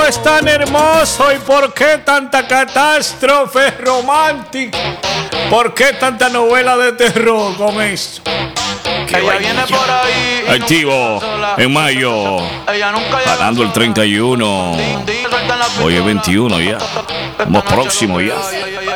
es tan hermoso y por qué tanta catástrofe romántica? ¿Por qué tanta novela de terror con esto? Ella viene por ahí. Activo en mayo, Ella nunca ganando el 31. Hoy es 21 ya. Estamos próximos ya.